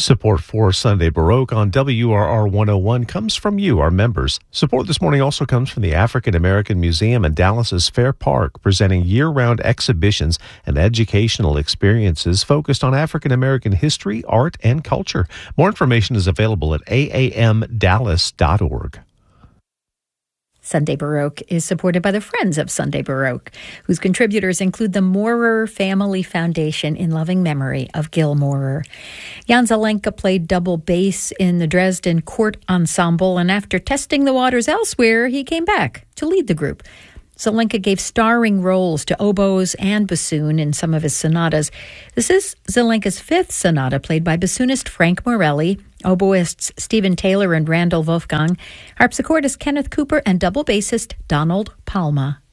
Support for Sunday Baroque on WRR 101 comes from you, our members. Support this morning also comes from the African American Museum in Dallas's Fair Park, presenting year-round exhibitions and educational experiences focused on African American history, art, and culture. More information is available at aamdallas.org. Sunday Baroque is supported by the Friends of Sunday Baroque, whose contributors include the Maurer Family Foundation in loving memory of Gil Maurer. Jan Zelenka played double bass in the Dresden Court Ensemble, and after testing the waters elsewhere, he came back to lead the group. Zelenka gave starring roles to oboes and bassoon in some of his sonatas. This is Zelenka's fifth sonata, played by bassoonist Frank Morelli, oboists Stephen Taylor and Randall Wolfgang, harpsichordist Kenneth Cooper, and double bassist Donald Palma.